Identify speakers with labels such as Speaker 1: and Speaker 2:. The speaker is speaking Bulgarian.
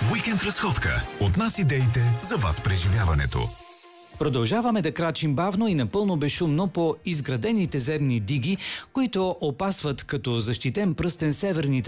Speaker 1: Уикенд разходка. От нас идеите за вас преживяването.
Speaker 2: Продължаваме да крачим бавно и напълно безшумно по изградените земни диги, които опасват като защитен пръстен северните